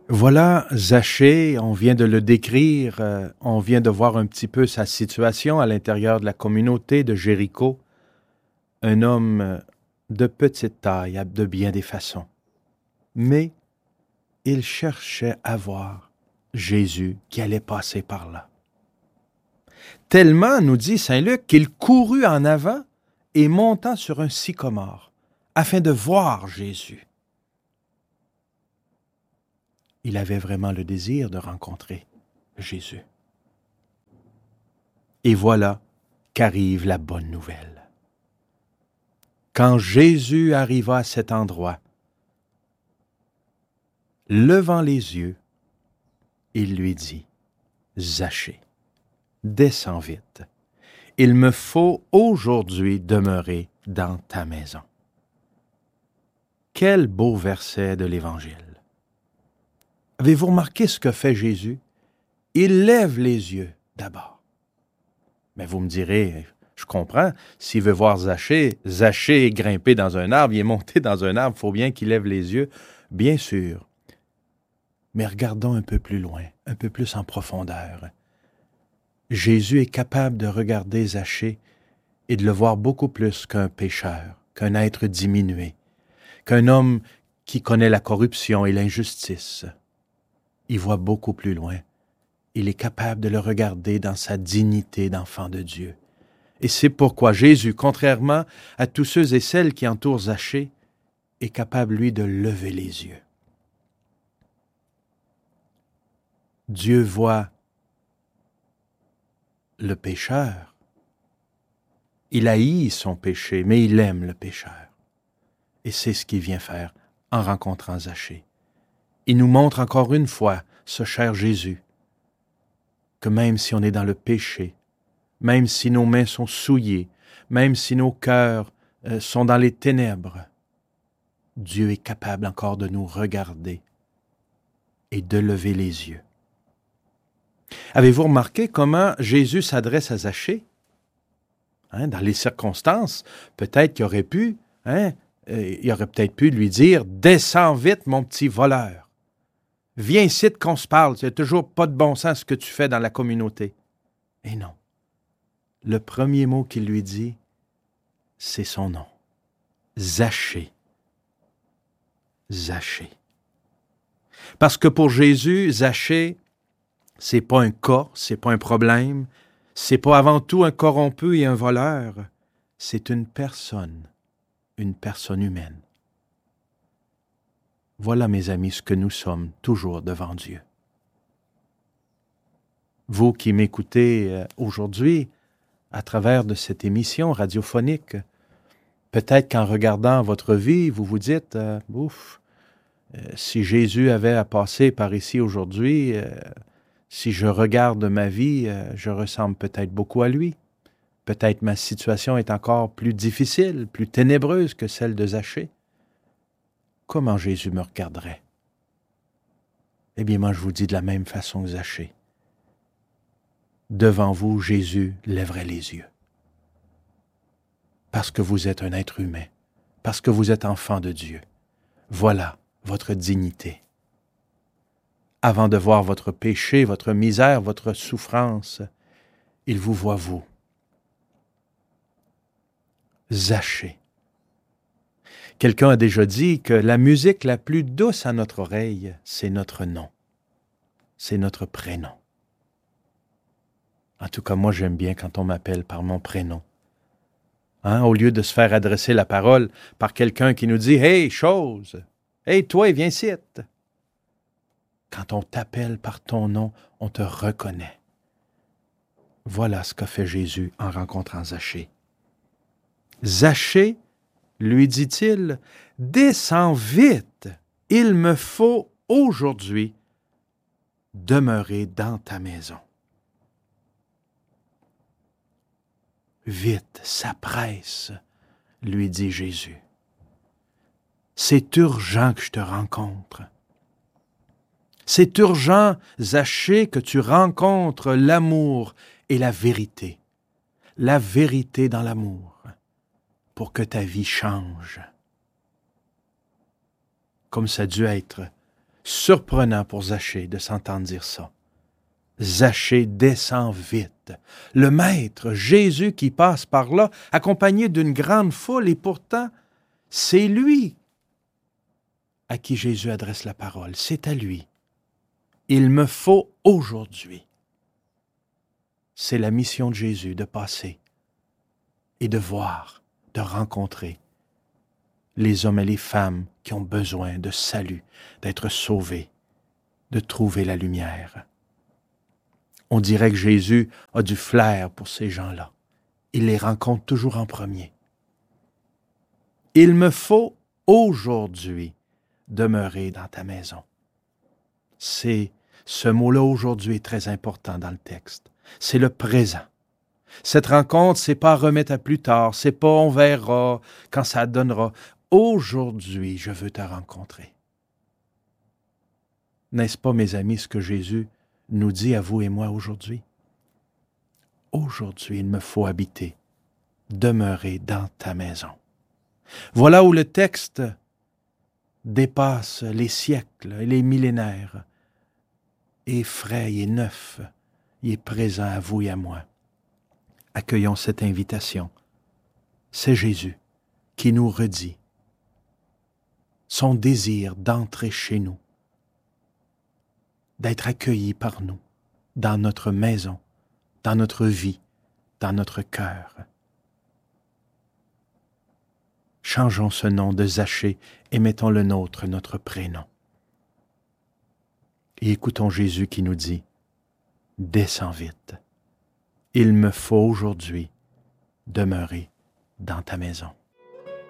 Voilà, Zachée, on vient de le décrire, on vient de voir un petit peu sa situation à l'intérieur de la communauté de Jéricho. Un homme de petite taille, de bien des façons. Mais il cherchait à voir Jésus qui allait passer par là. Tellement, nous dit Saint Luc, qu'il courut en avant et monta sur un sycomore afin de voir Jésus. Il avait vraiment le désir de rencontrer Jésus. Et voilà qu'arrive la bonne nouvelle. Quand Jésus arriva à cet endroit, levant les yeux, il lui dit, « Zachée, descends vite. Il me faut aujourd'hui demeurer dans ta maison. » Quel beau verset de l'Évangile. Avez-vous remarqué ce que fait Jésus? Il lève les yeux d'abord. Mais vous me direz, je comprends, s'il veut voir Zachée est grimpé dans un arbre, il est monté dans un arbre, il faut bien qu'il lève les yeux, bien sûr. Mais regardons un peu plus loin, un peu plus en profondeur. Jésus est capable de regarder Zachée et de le voir beaucoup plus qu'un pécheur, qu'un être diminué, qu'un homme qui connaît la corruption et l'injustice. Il voit beaucoup plus loin. Il est capable de le regarder dans sa dignité d'enfant de Dieu. Et c'est pourquoi Jésus, contrairement à tous ceux et celles qui entourent Zachée, est capable, lui, de lever les yeux. Dieu voit le pécheur. Il haït son péché, mais il aime le pécheur. Et c'est ce qu'il vient faire en rencontrant Zachée. Il nous montre encore une fois, ce cher Jésus, que même si on est dans le péché, même si nos mains sont souillées, même si nos cœurs sont dans les ténèbres, Dieu est capable encore de nous regarder et de lever les yeux. Avez-vous remarqué comment Jésus s'adresse à Zachée? Dans les circonstances, peut-être qu'il aurait pu, il aurait peut-être pu lui dire « Descends vite, mon petit voleur. Viens ici qu'on se parle, c'est toujours pas de bon sens ce que tu fais dans la communauté. » Et non. Le premier mot qu'il lui dit, c'est son nom. Zachée. Zachée. Parce que pour Jésus, Zachée, c'est pas un cas, c'est pas un problème, c'est pas avant tout un corrompu et un voleur, c'est une personne humaine. Voilà, mes amis, ce que nous sommes toujours devant Dieu. Vous qui m'écoutez aujourd'hui à travers de cette émission radiophonique, peut-être qu'en regardant votre vie, vous vous dites si Jésus avait à passer par ici aujourd'hui, si je regarde ma vie, je ressemble peut-être beaucoup à lui. Peut-être ma situation est encore plus difficile, plus ténébreuse que celle de Zachée. Comment Jésus me regarderait? Eh bien, moi, je vous dis de la même façon que Zachée. Devant vous, Jésus lèverait les yeux. Parce que vous êtes un être humain, parce que vous êtes enfant de Dieu. Voilà votre dignité. Avant de voir votre péché, votre misère, votre souffrance, il vous voit vous. Zachée. Quelqu'un a déjà dit que la musique la plus douce à notre oreille, c'est notre nom. C'est notre prénom. En tout cas, moi, j'aime bien quand on m'appelle par mon prénom. Au lieu de se faire adresser la parole par quelqu'un qui nous dit « Hey, chose! Hey, toi, viens ici! » Quand on t'appelle par ton nom, on te reconnaît. Voilà ce qu'a fait Jésus en rencontrant Zachée. Zachée, lui dit-il, « Descends vite, il me faut aujourd'hui demeurer dans ta maison. » Vite, ça presse, lui dit Jésus. C'est urgent que je te rencontre. C'est urgent, Zachée, que tu rencontres l'amour et la vérité dans l'amour, pour que ta vie change. Comme ça a dû être surprenant pour Zachée de s'entendre dire ça. Zachée descend vite. Le Maître, Jésus qui passe par là, accompagné d'une grande foule, et pourtant, c'est lui à qui Jésus adresse la parole. C'est à lui. Il me faut aujourd'hui. C'est la mission de Jésus de passer et de voir, de rencontrer les hommes et les femmes qui ont besoin de salut, d'être sauvés, de trouver la lumière. On dirait que Jésus a du flair pour ces gens-là. Il les rencontre toujours en premier. Il me faut aujourd'hui demeurer dans ta maison. C'est ce mot-là aujourd'hui est très important dans le texte. C'est le présent. Cette rencontre, c'est pas à remettre à plus tard, c'est pas on verra quand ça donnera. Aujourd'hui, je veux te rencontrer. N'est-ce pas, mes amis, ce que Jésus nous dit à vous et moi aujourd'hui? Aujourd'hui, il me faut habiter, demeurer dans ta maison. Voilà où le texte dépasse les siècles et les millénaires, est frais et neuf, il est présent à vous et à moi. Accueillons cette invitation. C'est Jésus qui nous redit son désir d'entrer chez nous, d'être accueilli par nous, dans notre maison, dans notre vie, dans notre cœur. Changeons ce nom de Zachée et mettons le nôtre, notre prénom. Et écoutons Jésus qui nous dit, « Descends vite, il me faut aujourd'hui demeurer dans ta maison. »